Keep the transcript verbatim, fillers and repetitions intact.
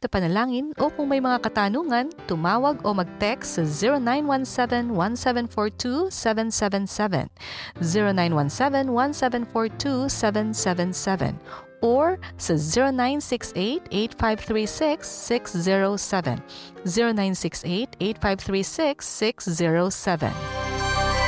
na panalangin o kung may mga katanungan, tumawag o mag-text sa zero nine one seven, one seven four two, seven seven seven, zero nine one seven, one seven four two, seven seven seven, or sa zero nine six eight, eight five three six, six zero seven, zero nine six eight, eight five three six, six zero seven.